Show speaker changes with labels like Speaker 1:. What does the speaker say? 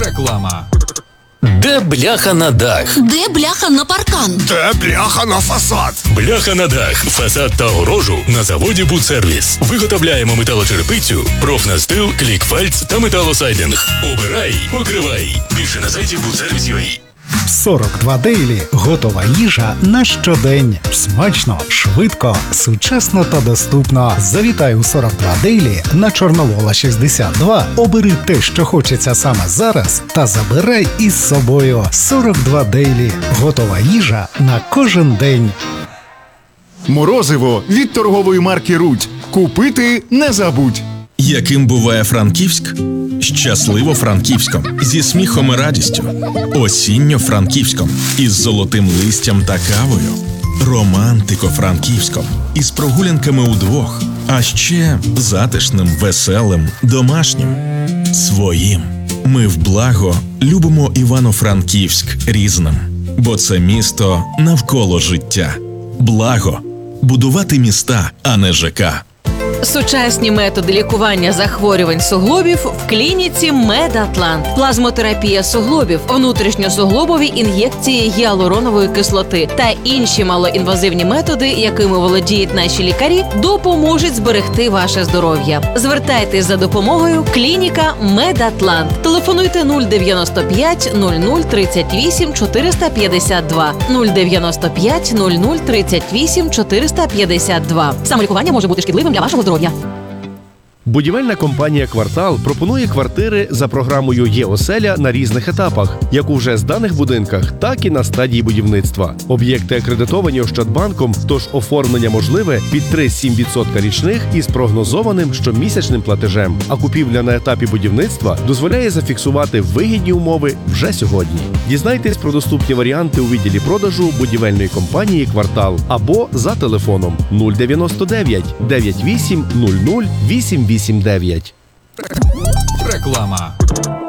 Speaker 1: Реклама.
Speaker 2: Де бляха на дах?
Speaker 3: Де бляха на паркан?
Speaker 4: Де бляха на фасад?
Speaker 2: Бляха на дах, фасад та огорожу на заводі «Будсервіс». Виготовляємо металочерепицю, профнастил, клікфальц та металосайдинг. Обирай, покривай. Більше на сайті «Будсервіс.UA».
Speaker 5: 42 Дейлі – готова їжа на щодень. Смачно, швидко, сучасно та доступно. Завітай у 42 Дейлі на Чорновола 62. Обери те, що хочеться саме зараз, та забирай із собою. 42 Дейлі – готова їжа на кожен день.
Speaker 4: Морозиво від торгової марки «Рудь». Купити не забудь.
Speaker 6: Яким буває Франківськ? Щасливо-Франківськом, зі сміхом і радістю. Осінньо-Франківськом, із золотим листям та кавою. Романтико-Франківськом, із прогулянками удвох. А ще затишним, веселим, домашнім. Своїм. Ми в благо любимо Івано-Франківськ різним. Бо це місто навколо життя. Благо. Будувати міста, а не ЖК.
Speaker 7: Сучасні методи лікування захворювань суглобів в клініці «Медатлант». Плазмотерапія суглобів, внутрішньосуглобові ін'єкції гіалуронової кислоти та інші малоінвазивні методи, якими володіють наші лікарі, допоможуть зберегти ваше здоров'я. Звертайтесь за допомогою клініка «Медатлант». Телефонуйте 095 00 38 452 095 00 38 452. Самолікування може бути шкідливим для вашого здоров'я.
Speaker 8: Будівельна компанія «Квартал» пропонує квартири за програмою «Є-оселя» на різних етапах, як у вже зданих будинках, так і на стадії будівництва. Об'єкти акредитовані Ощадбанком, тож оформлення можливе під 3,7% річних із прогнозованим щомісячним платежем. А купівля на етапі будівництва дозволяє зафіксувати вигідні умови вже сьогодні. Дізнайтесь про доступні варіанти у відділі продажу будівельної компанії «Квартал» або за телефоном 099 98 00 889.
Speaker 1: Реклама.